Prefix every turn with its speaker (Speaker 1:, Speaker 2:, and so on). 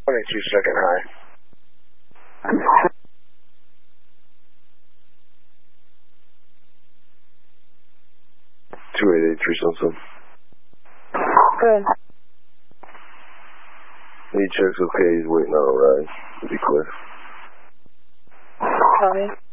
Speaker 1: 22 second high. 2883 something.
Speaker 2: Good.
Speaker 1: He checks okay, he's waiting on a ride. Be clear.
Speaker 2: Copy.